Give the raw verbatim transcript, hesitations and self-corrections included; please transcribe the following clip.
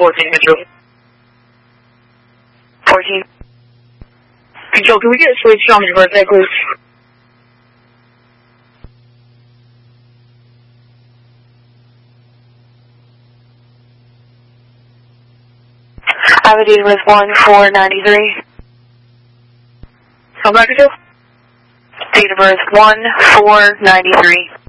fourteen, Control. fourteen. Control, can we get switched on your birthday, please? I have a date of birth one four ninety-three. Come back, Control. Date of birth one four ninety-three.